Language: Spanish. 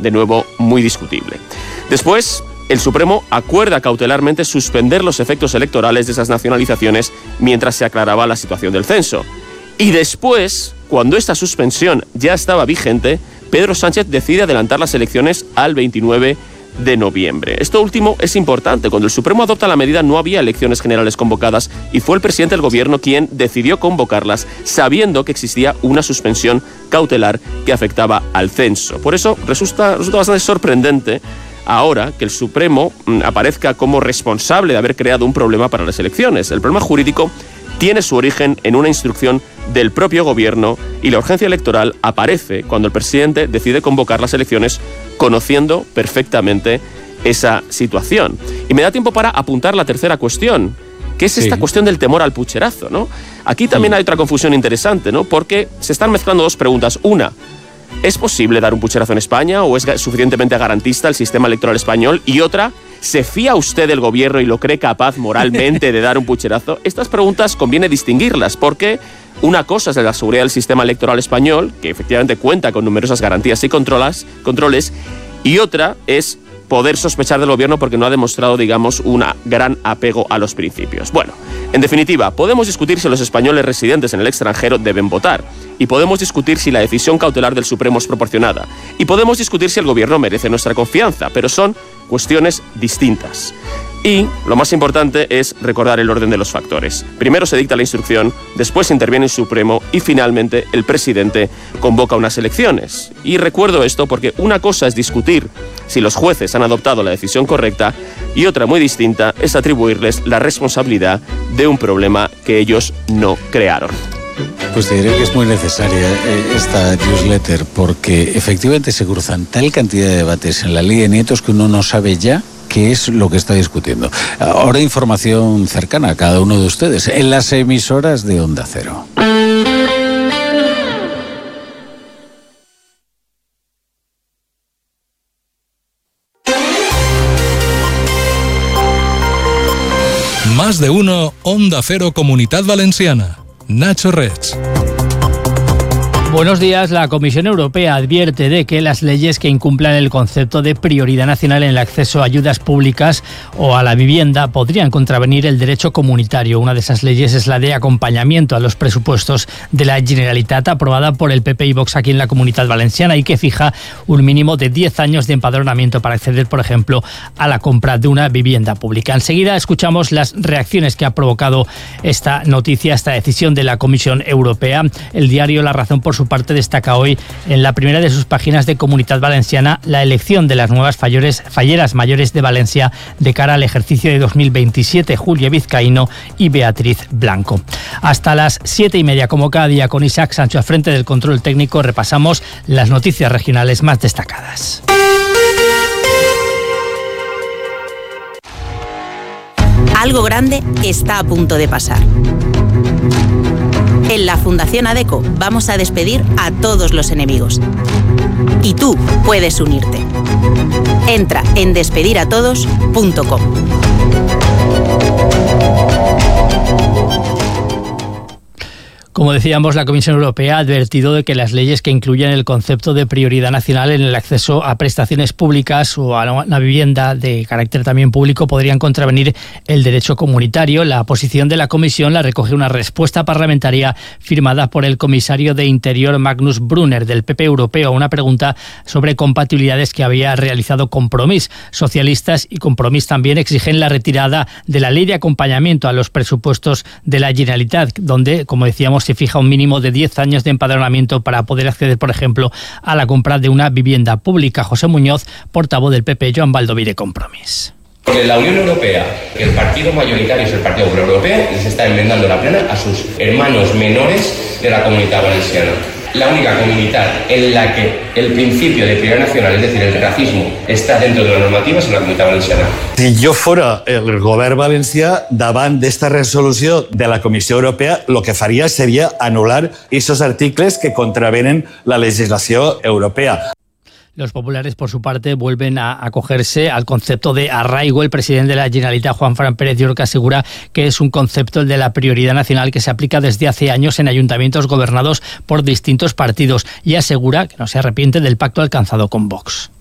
de nuevo muy discutible. Después, el Supremo acuerda cautelarmente suspender los efectos electorales de esas nacionalizaciones mientras se aclaraba la situación del censo. Y después, cuando esta suspensión ya estaba vigente, Pedro Sánchez decide adelantar las elecciones al 29 de noviembre. Esto último es importante. Cuando el Supremo adopta la medida no había elecciones generales convocadas y fue el presidente del gobierno quien decidió convocarlas sabiendo que existía una suspensión cautelar que afectaba al censo. Por eso resulta bastante sorprendente ahora que el Supremo aparezca como responsable de haber creado un problema para las elecciones. El problema jurídico tiene su origen en una instrucción del propio gobierno y la urgencia electoral aparece cuando el presidente decide convocar las elecciones conociendo perfectamente esa situación. Y me da tiempo para apuntar la tercera cuestión, que es esta cuestión del temor al pucherazo, ¿no? Aquí también hay otra confusión interesante, ¿no? Porque se están mezclando dos preguntas. Una, ¿es posible dar un pucherazo en España o es suficientemente garantista el sistema electoral español? Y otra, ¿se fía usted del gobierno y lo cree capaz moralmente de dar un pucherazo? Estas preguntas conviene distinguirlas porque una cosa es la seguridad del sistema electoral español, que efectivamente cuenta con numerosas garantías y controles, y otra es poder sospechar del gobierno porque no ha demostrado, digamos, un gran apego a los principios. Bueno, en definitiva, podemos discutir si los españoles residentes en el extranjero deben votar, y podemos discutir si la decisión cautelar del Supremo es proporcionada, y podemos discutir si el gobierno merece nuestra confianza, pero son cuestiones distintas. Y lo más importante es recordar el orden de los factores. Primero se dicta la instrucción, después interviene el Supremo y finalmente el presidente convoca unas elecciones. Y recuerdo esto porque una cosa es discutir si los jueces han adoptado la decisión correcta y otra muy distinta es atribuirles la responsabilidad de un problema que ellos no crearon. Pues te diré que es muy necesaria esta newsletter porque efectivamente se cruzan tal cantidad de debates en la ley de nietos que uno no sabe ya qué es lo que está discutiendo. Ahora información cercana a cada uno de ustedes en las emisoras de Onda Cero. Más de uno, Onda Cero Comunitat Valenciana. Nacho Reig. Buenos días. La Comisión Europea advierte de que las leyes que incumplan el concepto de prioridad nacional en el acceso a ayudas públicas o a la vivienda podrían contravenir el derecho comunitario. Una de esas leyes es la de acompañamiento a los presupuestos de la Generalitat, aprobada por el PP y Vox aquí en la Comunitat Valenciana y que fija un mínimo de 10 años de empadronamiento para acceder, por ejemplo, a la compra de una vivienda pública. Enseguida escuchamos las reacciones que ha provocado esta noticia, esta decisión de la Comisión Europea. El diario La Razón, por su parte, destaca hoy en la primera de sus páginas de Comunitat Valenciana la elección de las nuevas falleras mayores de Valencia de cara al ejercicio de 2027, Julia Vizcaíno y Beatriz Blanco. Hasta las 7:30, como cada día, con Isaac Sancho al frente del control técnico, repasamos las noticias regionales más destacadas. Algo grande está a punto de pasar. En la Fundación ADECO vamos a despedir a todos los enemigos. Y tú puedes unirte. Entra en despediratodos.com. Como decíamos, la Comisión Europea ha advertido de que las leyes que incluyen el concepto de prioridad nacional en el acceso a prestaciones públicas o a una vivienda de carácter también público podrían contravenir el derecho comunitario. La posición de la Comisión la recoge una respuesta parlamentaria firmada por el comisario de Interior Magnus Brunner del PP europeo a una pregunta sobre compatibilidades que había realizado Compromís. Socialistas y Compromís también exigen la retirada de la ley de acompañamiento a los presupuestos de la Generalitat, donde, como decíamos, se fija un mínimo de 10 años de empadronamiento para poder acceder, por ejemplo, a la compra de una vivienda pública. José Muñoz, portavoz del PP, Joan Baldoví de Compromís. Porque la Unión Europea, que el partido mayoritario es el Partido Popular Europeo, les está enmendando la plana a sus hermanos menores de la Comunidad Valenciana. La única comunidad en la que el principio de prioridad nacional, es decir, el racismo, está dentro de la normativa es la Comunitat Valenciana. Si jo fora el govern valencià, davant d'esta resolució de la Comissió Europea, lo que faria seria anul·lar esos articles que contravenen la legislació europea. Los populares, por su parte, vuelven a acogerse al concepto de arraigo. El presidente de la Generalitat, Juan Fran Pérez Llorca, asegura que es un concepto, el de la prioridad nacional, que se aplica desde hace años en ayuntamientos gobernados por distintos partidos y asegura que no se arrepiente del pacto alcanzado con Vox.